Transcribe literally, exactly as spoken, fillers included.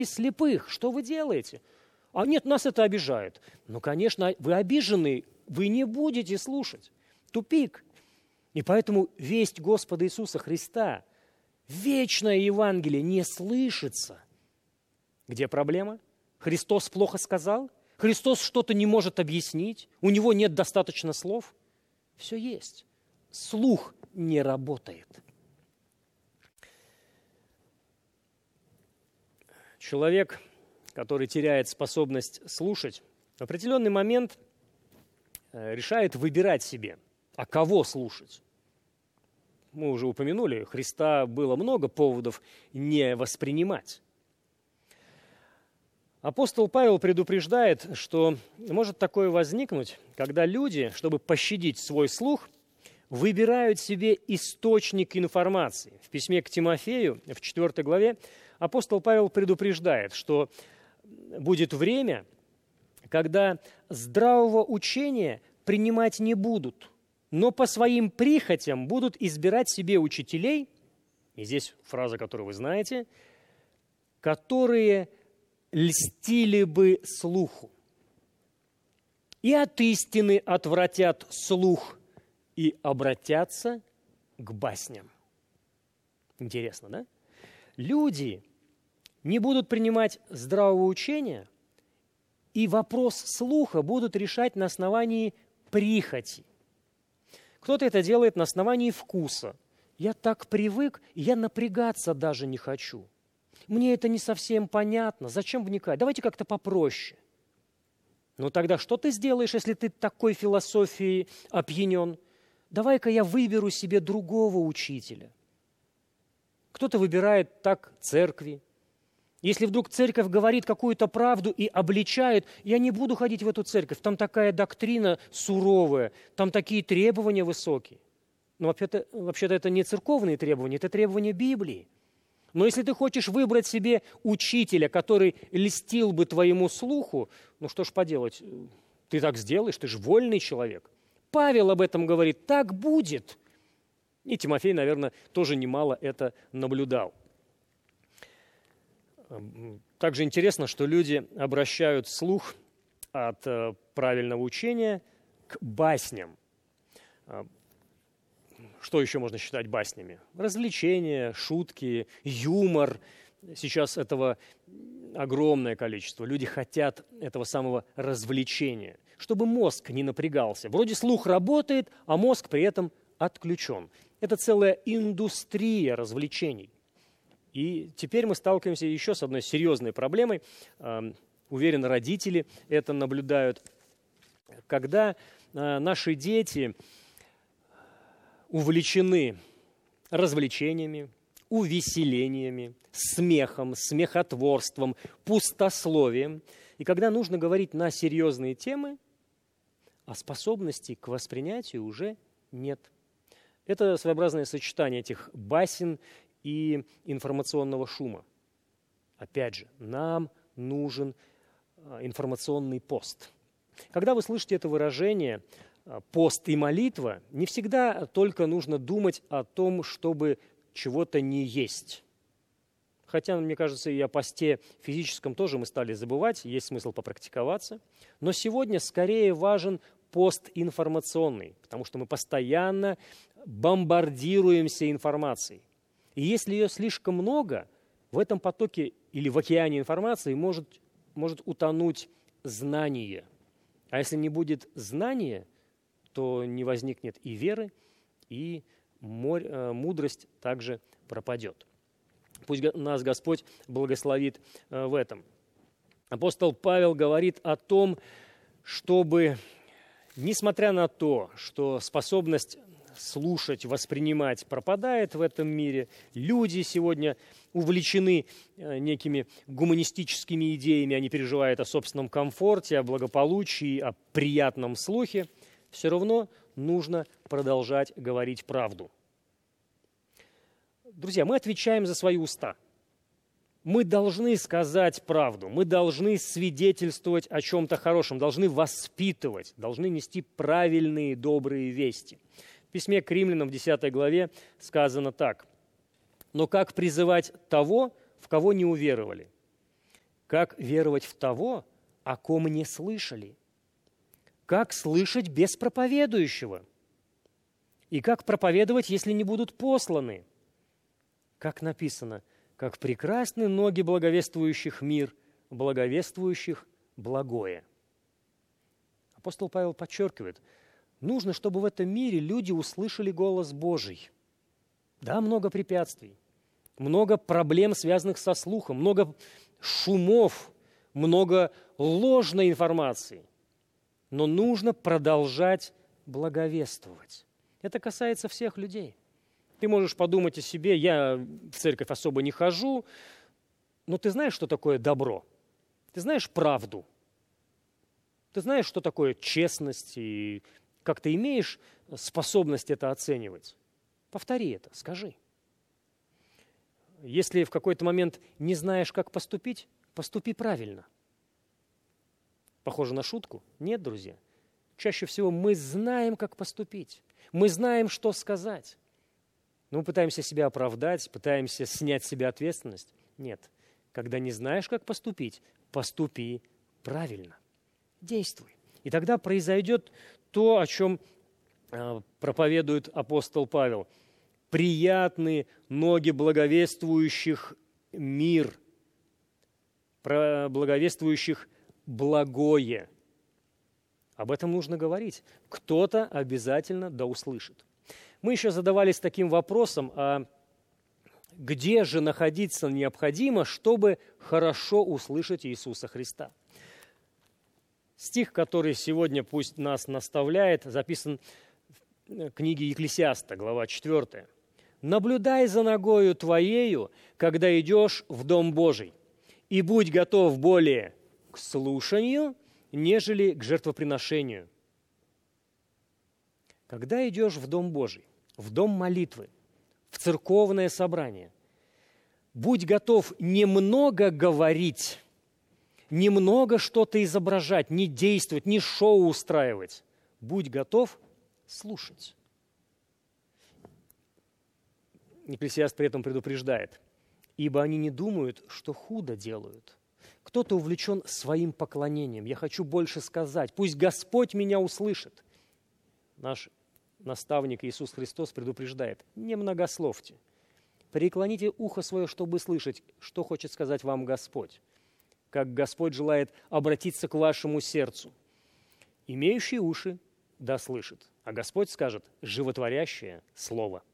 слепых, что вы делаете? А нет, нас это обижает. Ну, конечно, вы обижены, вы не будете слушать. Тупик. И поэтому весть Господа Иисуса Христа, вечное Евангелие не слышится. Где проблема? Христос плохо сказал? Христос что-то не может объяснить? У него нет достаточно слов? Все есть. Слух не работает. Человек, который теряет способность слушать, в определенный момент решает выбирать себе, а кого слушать. Мы уже упомянули, Христа было много поводов не воспринимать. Апостол Павел предупреждает, что может такое возникнуть, когда люди, чтобы пощадить свой слух, выбирают себе источник информации. В письме к Тимофею, в четвёртой главе, апостол Павел предупреждает, что будет время, когда здравого учения принимать не будут, но по своим прихотям будут избирать себе учителей, и здесь фраза, которую вы знаете, которые льстили бы слуху. И от истины отвратят слух и обратятся к басням. Интересно, да? Люди не будут принимать здравого учения, и вопрос слуха будут решать на основании прихоти. Кто-то это делает на основании вкуса. Я так привык, я напрягаться даже не хочу. Мне это не совсем понятно. Зачем вникать? Давайте как-то попроще. Ну тогда что ты сделаешь, если ты такой философией опьянен? Давай-ка я выберу себе другого учителя. Кто-то выбирает так церкви. Если вдруг церковь говорит какую-то правду и обличает, я не буду ходить в эту церковь, там такая доктрина суровая, там такие требования высокие. Но вообще-то, вообще-то это не церковные требования, это требования Библии. Но если ты хочешь выбрать себе учителя, который льстил бы твоему слуху, ну что ж поделать, ты так сделаешь, ты же вольный человек. Павел об этом говорит, так будет. И Тимофей, наверное, тоже немало это наблюдал. Также интересно, что люди обращают слух от э, правильного учения к басням. Что еще можно считать баснями? Развлечения, шутки, юмор. Сейчас этого огромное количество. Люди хотят этого самого развлечения, чтобы мозг не напрягался. Вроде слух работает, а мозг при этом отключен. Это целая индустрия развлечений. И теперь мы сталкиваемся еще с одной серьезной проблемой. Уверен, родители это наблюдают. Когда наши дети увлечены развлечениями, увеселениями, смехом, смехотворством, пустословием, и когда нужно говорить на серьезные темы, а способностей к воспринятию уже нет. Это своеобразное сочетание этих басен и информационного шума. Опять же, нам нужен информационный пост. Когда вы слышите это выражение «пост и молитва», не всегда только нужно думать о том, чтобы чего-то не есть. Хотя, мне кажется, и о посте физическом тоже мы стали забывать, есть смысл попрактиковаться. Но сегодня скорее важен пост информационный, потому что мы постоянно бомбардируемся информацией. И если ее слишком много, в этом потоке или в океане информации может, может утонуть знание. А если не будет знания, то не возникнет и веры, и мудрость также пропадет. Пусть нас Господь благословит в этом. Апостол Павел говорит о том, чтобы, несмотря на то, что способность слушать, воспринимать пропадает в этом мире, люди сегодня увлечены некими гуманистическими идеями, они переживают о собственном комфорте, о благополучии, о приятном слухе, все равно нужно продолжать говорить правду. Друзья, мы отвечаем за свои уста. Мы должны сказать правду, мы должны свидетельствовать о чем-то хорошем, должны воспитывать, должны нести правильные, добрые вести. В письме к Римлянам в десятой главе сказано так. «Но как призывать того, в кого не уверовали? Как веровать в того, о ком не слышали? Как слышать без проповедующего? И как проповедовать, если не будут посланы? Как написано, как прекрасны ноги благовествующих мир, благовествующих благое. Апостол Павел подчеркивает, нужно, чтобы в этом мире люди услышали голос Божий. Да, много препятствий, много проблем, связанных со слухом, много шумов, много ложной информации. Но нужно продолжать благовествовать. Это касается всех людей. Ты можешь подумать о себе, я в церковь особо не хожу, но ты знаешь, что такое добро? Ты знаешь правду? Ты знаешь, что такое честность? И как ты имеешь способность это оценивать? Повтори это, скажи. Если в какой-то момент не знаешь, как поступить, поступи правильно. Похоже на шутку? Нет, друзья. Чаще всего мы знаем, как поступить. Мы знаем, что сказать. Но мы пытаемся себя оправдать, пытаемся снять с себя ответственность. Нет. Когда не знаешь, как поступить, поступи правильно. Действуй. И тогда произойдет то, о чем э, проповедует апостол Павел. Приятны ноги благовествующих мир, благовествующих благое. Об этом нужно говорить. Кто-то обязательно да услышит. Мы еще задавались таким вопросом, а где же находиться необходимо, чтобы хорошо услышать Иисуса Христа? Стих, который сегодня пусть нас наставляет, записан в книге Екклесиаста, глава четвёртая. «Наблюдай за ногою твоею, когда идешь в Дом Божий, и будь готов более к слушанию, нежели к жертвоприношению». Когда идешь в Дом Божий, в дом молитвы, в церковное собрание, будь готов немного говорить, немного что-то изображать, не действовать, не шоу устраивать. Будь готов слушать. Екклесиаст при этом предупреждает, ибо они не думают, что худо делают. Кто-то увлечен своим поклонением. Я хочу больше сказать. Пусть Господь меня услышит. Наш наставник Иисус Христос предупреждает, не многословьте. Преклоните ухо свое, чтобы слышать, что хочет сказать вам Господь. Как Господь желает обратиться к вашему сердцу. Имеющий уши да слышит, а Господь скажет животворящее слово.